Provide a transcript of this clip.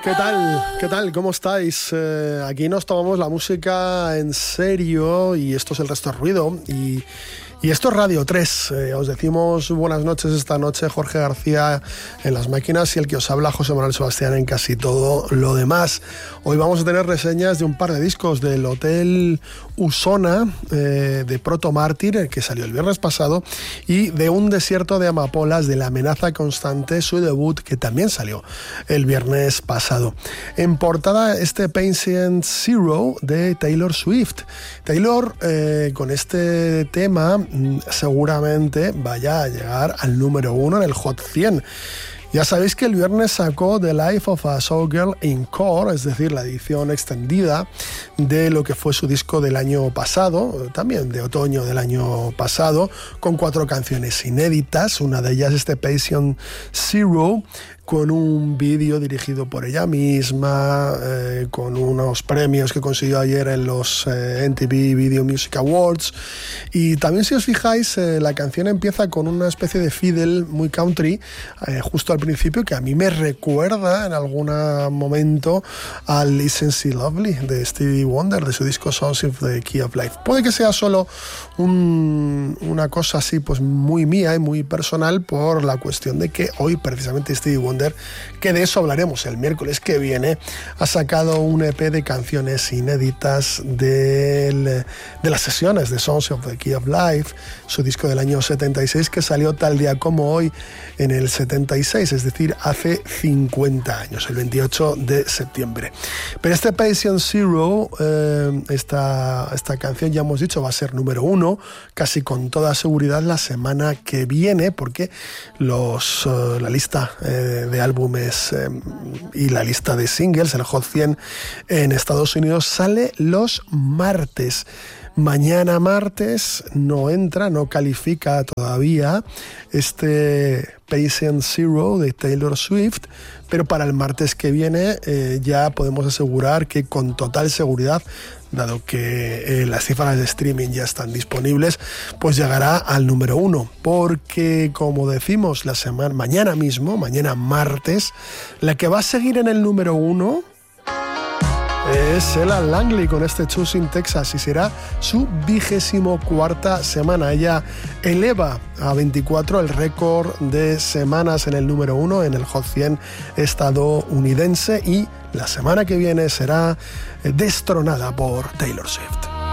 ¿Qué tal? ¿Qué tal? ¿Cómo estáis? Aquí nos tomamos la música en serio y esto es El Resto es Ruido y esto es Radio 3. Os decimos buenas noches esta noche, Jorge García en las máquinas y el que os habla, José Manuel Sebastián, en casi todo lo demás. Hoy vamos a tener reseñas de un par de discos del Hotel Usona, de Proto Mártir, que salió el viernes pasado, y de Un desierto de amapolas, de La amenaza constante, su debut, que también salió el viernes pasado. En portada, este Patient Zero de Taylor Swift. Taylor, con este tema, seguramente vaya a llegar al número 1 en el Hot 100. Ya sabéis que el viernes sacó The Life of a Showgirl Encore, es decir, la edición extendida de lo que fue su disco del año pasado, también de otoño del año pasado, con 4 canciones inéditas, una de ellas este Patient Zero, con un vídeo dirigido por ella misma, con unos premios que consiguió ayer en los MTV Video Music Awards. Y también, si os fijáis, la canción empieza con una especie de fiddle muy country, justo al principio, que a mí me recuerda en algún momento al Isn't She Lovely de Stevie Wonder, de su disco Songs of the Key of Life. Puede que sea solo una cosa así, pues muy mía y muy personal, por la cuestión de que hoy precisamente Stevie Wonder, que de eso hablaremos el miércoles que viene, ha sacado un EP de canciones inéditas de las sesiones de Songs of the Key of Life, su disco del año 76, que salió tal día como hoy en el 76, es decir, hace 50 años, el 28 de septiembre. Pero este Patient Zero, esta canción, ya hemos dicho, va a ser número 1, casi con toda seguridad la semana que viene, porque la lista de álbumes y la lista de singles, el Hot 100 en Estados Unidos, sale los martes. Mañana martes no califica todavía este Patient Zero de Taylor Swift, pero para el martes que viene ya podemos asegurar que con total seguridad, dado que las cifras de streaming ya están disponibles, pues llegará al número 1, porque como decimos mañana martes, la que va a seguir en el número 1 es Ella Langley con este Choosing Texas y será su 24ª semana. Ella eleva a 24 el récord de semanas en el número 1 en el Hot 100 estadounidense y la semana que viene será destronada por Taylor Swift.